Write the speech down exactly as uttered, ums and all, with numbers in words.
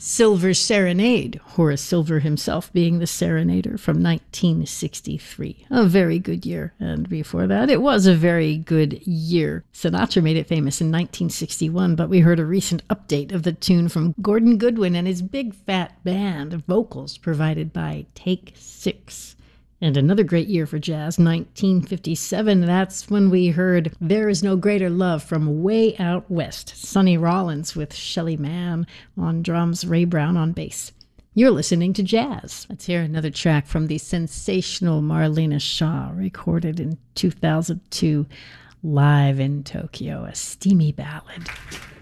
Silver Serenade, Horace Silver himself being the serenader, from nineteen sixty-three. A very good year. And before that, it was a very good year. Sinatra made it famous in nineteen sixty-one, but we heard a recent update of the tune from Gordon Goodwin and his Big Fat Band, vocals provided by Take Six. And another great year for jazz, nineteen fifty-seven. That's when we heard There Is No Greater Love from Way Out West. Sonny Rollins with Shelly Manne on drums, Ray Brown on bass. You're listening to jazz. Let's hear another track from the sensational Marlena Shaw, recorded in two thousand two live in Tokyo, a steamy ballad.